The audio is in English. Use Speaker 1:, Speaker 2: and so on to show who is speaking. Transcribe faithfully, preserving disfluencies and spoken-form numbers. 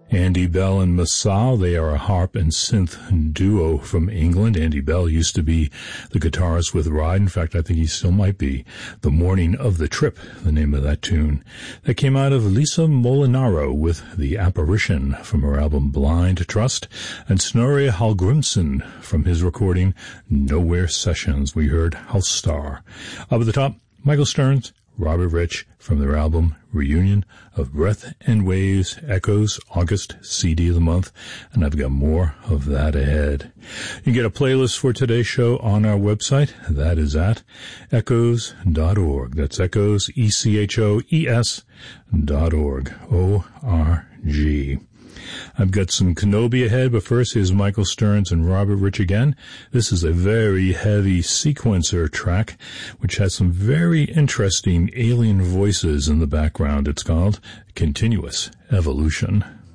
Speaker 1: Andy Bell and Masao, they are a harp and synth duo from England. Andy Bell used to be the guitarist with Ride. In fact, I think he still might be. The Morning of the Trip, the name of that tune. That came out of Lisa Molinaro with The Apparition from her album Blind Trust, and Snorri Hallgrimsson from his recording Nowhere Sessions. We heard House Star. Up at the top, Michael Stearns, Robert Rich from their album Reunion of Breath and Waves, Echoes, August C D of the month, and I've got more of that ahead. You can get a playlist for today's show on our website. That is at echoes dot org. That's Echoes, E C H O E S dot org, O R G. I've got some Kenobi ahead, but first here's Michael Stearns and Robert Rich again. This is a very heavy sequencer track, which has some very interesting alien voices in the background. It's called Continuous Evolution.